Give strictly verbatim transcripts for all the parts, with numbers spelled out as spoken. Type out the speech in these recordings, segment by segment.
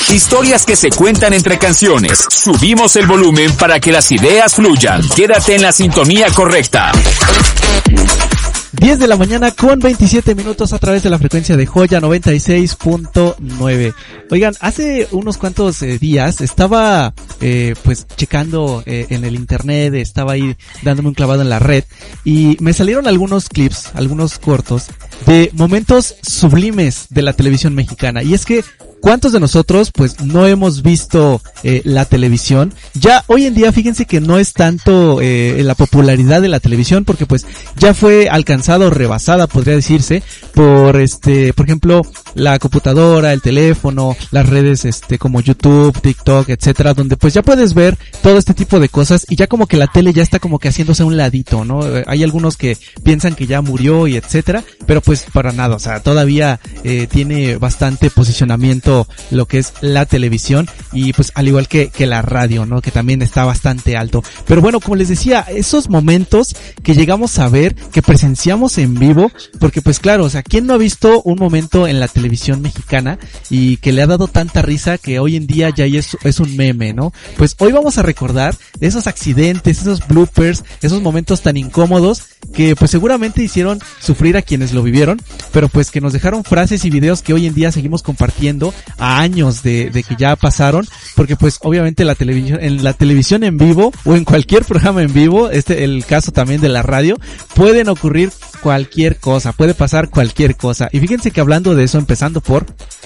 Historias que se cuentan entre canciones. Subimos el volumen para que las ideas fluyan. Quédate en la sintonía correcta. diez de la mañana con veintisiete minutos a través de la frecuencia de Joya noventa y seis punto nueve. Oigan, hace unos cuantos eh, días estaba eh, pues checando eh, en el internet, estaba ahí dándome un clavado en la red y me salieron algunos clips, algunos cortos de momentos sublimes de la televisión mexicana. Y es que ¿cuántos de nosotros pues no hemos visto eh, la televisión? Ya hoy en día fíjense que no es tanto eh, la popularidad de la televisión porque pues ya fue alcanzada o rebasada, podría decirse, por este, por ejemplo, la computadora, el teléfono, las redes este como YouTube, TikTok, etcétera, donde pues ya puedes ver todo este tipo de cosas y ya como que la tele ya está como que haciéndose a un ladito, ¿no? Hay algunos que piensan que ya murió y etcétera, pero pues para nada, o sea, todavía eh, tiene bastante posicionamiento lo que es la televisión y pues al igual que, que la radio, ¿no? Que también está bastante alto. Pero bueno, como les decía, esos momentos que llegamos a ver, que presenciamos en vivo, porque pues claro, o sea, ¿quién no ha visto un momento en la televisión mexicana y que le ha dado tanta risa que hoy en día ya es, es un meme, ¿no? Pues hoy vamos a recordar esos accidentes, esos bloopers, esos momentos tan incómodos que pues seguramente hicieron sufrir a quienes lo vivieron, pero pues que nos dejaron frases y videos que hoy en día seguimos compartiendo a años de, de que ya pasaron, porque pues obviamente la televisión, en la televisión en vivo o en cualquier programa en vivo, este el caso también de la radio, pueden ocurrir cualquier cosa, puede pasar cualquier cosa. Y fíjense que hablando de eso, empezando por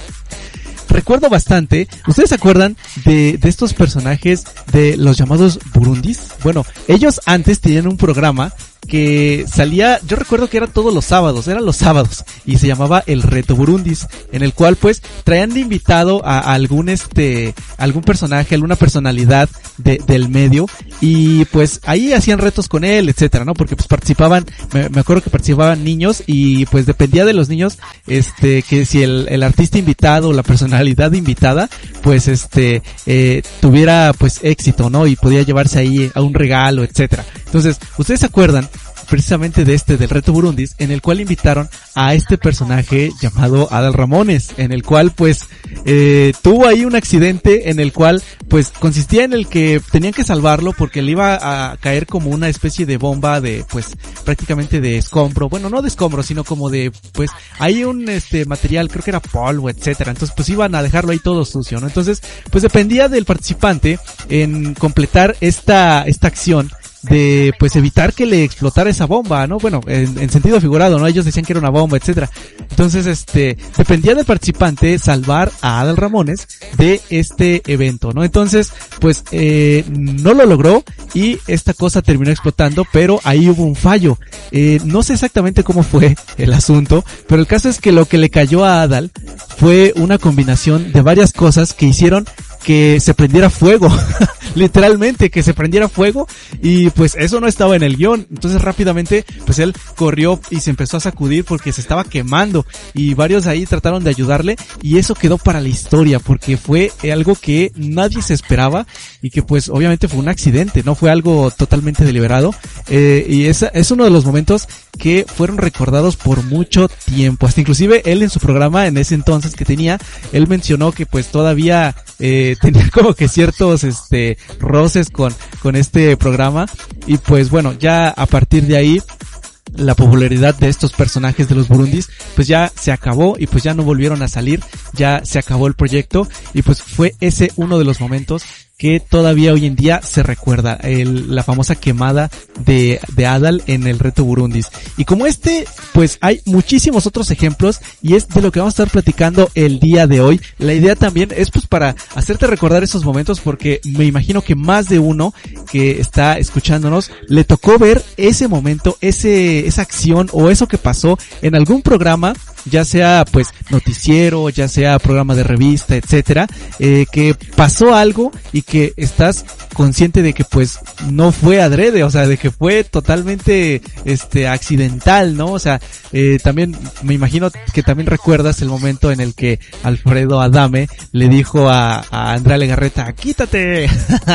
recuerdo bastante, ¿ustedes se acuerdan de, de estos personajes de los llamados burundis? Bueno, ellos antes tenían un programa que salía, yo recuerdo que era todos los sábados, eran los sábados, y se llamaba El Reto Burundis, en el cual pues traían de invitado a, a algún este, algún personaje, alguna personalidad de, del medio, y pues ahí hacían retos con él, etcétera, ¿no? Porque pues participaban, me, me acuerdo que participaban niños, y pues dependía de los niños, este, que si el, el artista invitado o la personalidad invitada, pues este, eh, tuviera pues éxito, ¿no? Y podía llevarse ahí a un regalo, etcétera. Entonces, ¿ustedes se acuerdan precisamente de este, del Reto Burundis, en el cual invitaron a este personaje llamado Adal Ramones, en el cual pues eh, tuvo ahí un accidente en el cual pues consistía en el que tenían que salvarlo porque le iba a caer como una especie de bomba de pues prácticamente de escombro, bueno no de escombro sino como de pues hay un este material, creo que era polvo, etcétera, entonces pues iban a dejarlo ahí todo sucio, ¿no? Entonces pues dependía del participante en completar esta esta acción de pues evitar que le explotara esa bomba, ¿no? Bueno, en, en sentido figurado, ¿no? Ellos decían que era una bomba, etcétera. Entonces, este, dependía del participante salvar a Adal Ramones de este evento, ¿no? Entonces, pues, eh, no lo logró y esta cosa terminó explotando, pero ahí hubo un fallo. Eh, no sé exactamente cómo fue el asunto, pero el caso es que lo que le cayó a Adal fue una combinación de varias cosas que hicieron que se prendiera fuego, literalmente que se prendiera fuego, y pues eso no estaba en el guión. Entonces rápidamente pues él corrió y se empezó a sacudir porque se estaba quemando, y varios ahí trataron de ayudarle, y eso quedó para la historia porque fue algo que nadie se esperaba y que pues obviamente fue un accidente, no fue algo totalmente deliberado, eh, y es, es uno de los momentos que fueron recordados por mucho tiempo. Hasta inclusive él en su programa en ese entonces que tenía, él mencionó que pues todavía eh, tenía como que ciertos este roces con con este programa, y pues bueno, ya a partir de ahí la popularidad de estos personajes de los burundis pues ya se acabó y pues ya no volvieron a salir, ya se acabó el proyecto, y pues fue ese uno de los momentos que todavía hoy en día se recuerda, el, la famosa quemada de, de Adal en el Reto Burundis. Y como este, pues hay muchísimos otros ejemplos, y es de lo que vamos a estar platicando el día de hoy. La idea también es pues para hacerte recordar esos momentos, porque me imagino que más de uno que está escuchándonos le tocó ver ese momento, ese, esa acción o eso que pasó en algún programa, ya sea pues noticiero, ya sea programa de revista, etcétera, eh, que pasó algo y que estás consciente de que pues no fue adrede, o sea, de que fue totalmente este accidental, ¿no? O sea, eh, también me imagino que también recuerdas el momento en el que Alfredo Adame le dijo a, a Andrea Legarreta, ¡quítate!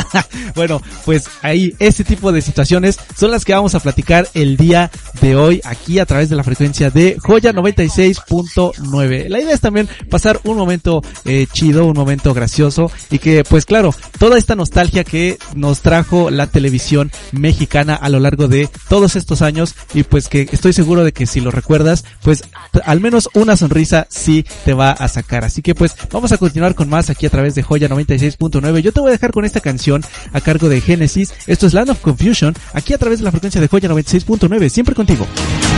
Bueno, pues ahí ese tipo de situaciones son las que vamos a platicar el día de hoy aquí a través de la frecuencia de Joya noventa y seis seis punto nueve. La idea es también pasar un momento eh, chido, un momento gracioso y que pues claro, toda esta nostalgia que nos trajo la televisión mexicana a lo largo de todos estos años y pues que estoy seguro de que si lo recuerdas, pues t- al menos una sonrisa sí te va a sacar. Así que pues vamos a continuar con más aquí a través de Joya noventa y seis punto nueve. Yo te voy a dejar con esta canción a cargo de Genesis. Esto es Land of Confusion, aquí a través de la frecuencia de Joya noventa y seis punto nueve, siempre contigo.